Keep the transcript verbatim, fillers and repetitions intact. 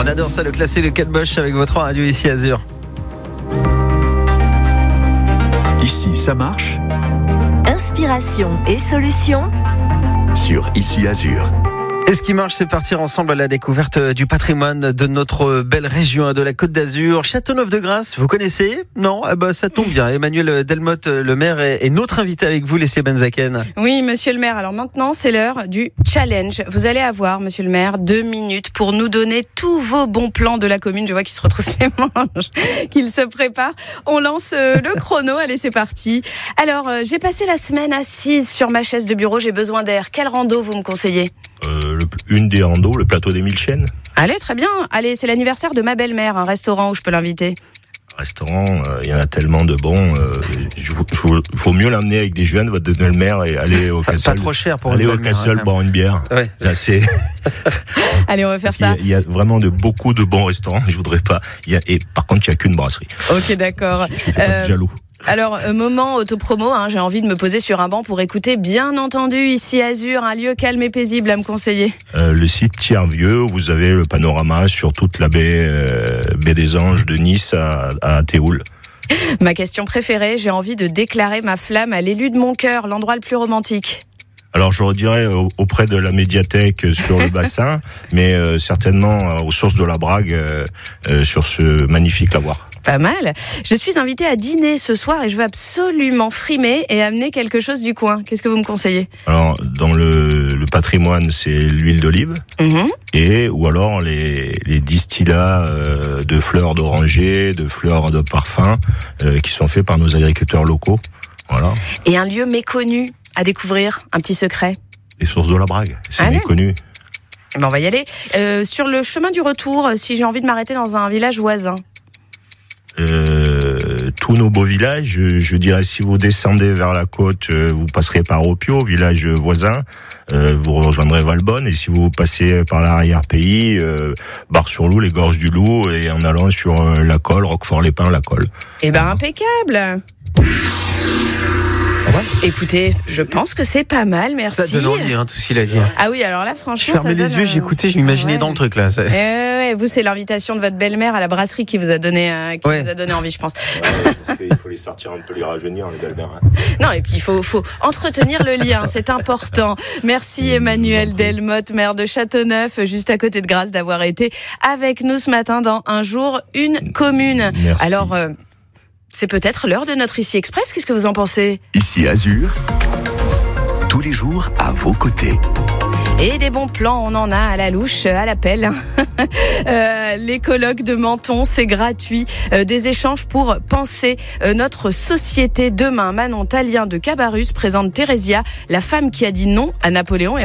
On adore ça, le classé, le quatre Bosch avec votre radio ici Azur. Ici, ça marche. Inspiration et solutions Sur Ici Azur. Et ce qui marche, c'est partir ensemble à la découverte du patrimoine de notre belle région de la Côte d'Azur. Châteauneuf-de-Grâce, vous connaissez ? Non ? Eh ben, ça tombe bien. Emmanuel Delmotte, le maire, est notre invité avec vous, Leslie Benzaken. Oui, monsieur le maire. Alors maintenant, c'est l'heure du challenge. Vous allez avoir, monsieur le maire, deux minutes pour nous donner tous vos bons plans de la commune. Je vois qu'il se retrousse les manches, qu'il se prépare. On lance le chrono. Allez, c'est parti. Alors, j'ai passé la semaine assise sur ma chaise de bureau. J'ai besoin d'air. Quel rando vous me conseillez ? Euh, le, une des randos, le plateau des Mille Chênes. Allez, très bien. Allez, c'est l'anniversaire de ma belle-mère, un restaurant où je peux l'inviter. Restaurant, il euh, y en a tellement de bons. Il euh, faut mieux l'emmener avec des jeunes, votre belle-mère, et aller au Castle. Pas trop cher pour aller une au Castle boire une bière. Ouais. Là, c'est... Allez, on va faire ça. Il y, y a vraiment de beaucoup de bons restaurants. Je voudrais pas. Y a, et par contre, il y a qu'une brasserie. Ok, d'accord. Je, je suis pas jaloux. Alors, euh, moment autopromo, hein, j'ai envie de me poser sur un banc pour écouter, bien entendu, ici Azur, un lieu calme et paisible à me conseiller. Euh, le site Thiervieux, où vous avez le panorama sur toute la baie, euh, baie des Anges de Nice à, à Théoul. Ma question préférée, j'ai envie de déclarer ma flamme à l'élu de mon cœur, l'endroit le plus romantique. Alors je redirais auprès de la médiathèque sur le bassin, mais euh, certainement euh, aux sources de la Brague euh, euh, sur ce magnifique lavoir. Pas mal. Je suis invitée à dîner ce soir et je veux absolument frimer et amener quelque chose du coin. Qu'est-ce que vous me conseillez ? Alors dans le, le patrimoine, c'est l'huile d'olive mmh. et ou alors les, les distillats euh, de fleurs d'oranger, de fleurs de parfum euh, qui sont faits par nos agriculteurs locaux. Voilà. Et un lieu méconnu à découvrir, un petit secret. Les sources de la Brague, c'est Allez. méconnu. Ben on va y aller. Euh, sur le chemin du retour, si j'ai envie de m'arrêter dans un village voisin. Euh, tous nos beaux villages, je, je dirais si vous descendez vers la côte, euh, vous passerez par Opio, village voisin, euh, vous rejoindrez Valbonne, et si vous passez par l'arrière-pays, euh, Bar-sur-Loup, les Gorges du Loup, et en allant sur euh, la Colle, Roquefort-les-Pins, la Colle. Eh ben impeccable. Ah ouais. Écoutez, je pense que c'est pas mal, merci. Ça donne envie, hein, tout ce qu'il a dit. Ah oui, alors là, franchement, je fermais ça les donne, yeux, j'écoutais, je m'imaginais ouais. dans le truc là. Eh ouais, vous, c'est l'invitation de votre belle-mère à la brasserie qui vous a donné, euh, qui ouais. vous a donné envie, je pense. Ouais, parce qu'il faut les sortir un peu, les rajeunir, les belles-mères. Hein. Non, et puis il faut, faut entretenir le lien, c'est important. Merci Emmanuel Delmotte, maire de Châteauneuf, juste à côté de Grasse, d'avoir été avec nous ce matin dans Un jour, une commune. Merci. Alors, euh, c'est peut-être l'heure de notre Ici Express, qu'est-ce que vous en pensez ? Ici Azur, tous les jours à vos côtés. Et des bons plans, on en a à la louche, à l'appel. euh, les colloques de Menton, c'est gratuit. Euh, des échanges pour penser euh, notre société demain. Manon Tallien de Cabarrus présente Thérésia, la femme qui a dit non à Napoléon. Et